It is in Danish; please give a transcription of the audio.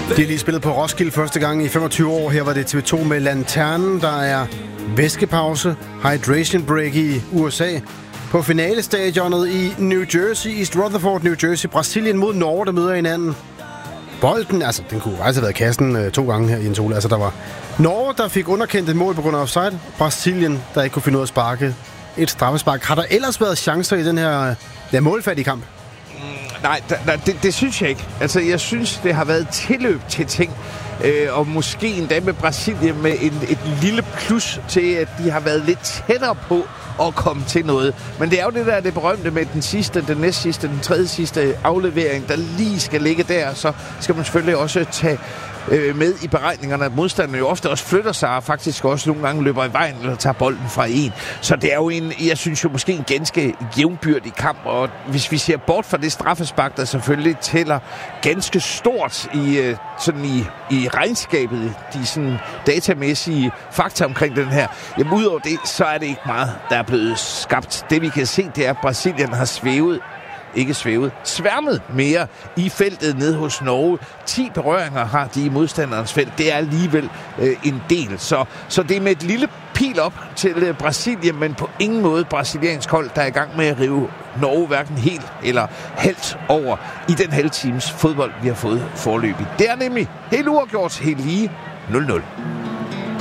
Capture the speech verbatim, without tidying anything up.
Det er lige spillet på Roskilde første gang i femogtyve år. Her var det T V to med Lanternen. Der er væskepause, hydration break i U S A. På finalestadionet i New Jersey, East Rutherford, New Jersey. Brasilien mod Norge, der møder hinanden. Bolden, altså den kunne altså have været kassen øh, to gange her i en sol. Altså der var Norge, der fik underkendt et mål på grund af offside. Brasilien, der ikke kunne finde ud af at sparke et straffespark. Har der ellers været chancer i den her ja, målfattige kamp? Mm, nej, da, da, det, det synes jeg ikke. Altså jeg synes, det har været tilløb til ting. Øh, og måske endda med Brasilien med en, et lille plus til, at de har været lidt tættere på at komme til noget. Men det er jo det der, det berømte med den sidste, den næstsidste, den tredje sidste aflevering, der lige skal ligge der. Så skal man selvfølgelig også tage øh, med i beregningerne, at modstanderne jo ofte også flytter sig, og faktisk også nogle gange løber i vejen, eller tager bolden fra en. Så det er jo en, jeg synes jo måske en ganske jævnbyrdig kamp, og hvis vi ser bort fra det straffespark, der selvfølgelig tæller ganske stort i, øh, sådan i, i regnskabet, de sådan datamæssige fakta omkring den her, jamen udover det, så er det ikke meget, der er blevet skabt. Det vi kan se, det er, at Brasilien har svævet ikke svævet, sværmet mere i feltet ned hos Norge. ti berøringer har de i modstanderens felt. Det er alligevel øh, en del. Så, så det er med et lille pil op til øh, Brasilien, men på ingen måde brasiliansk hold, der er i gang med at rive Norge hverken helt eller halvt over i den halve times fodbold, vi har fået forløbig. Det er nemlig helt uafgjort, helt lige nul nul.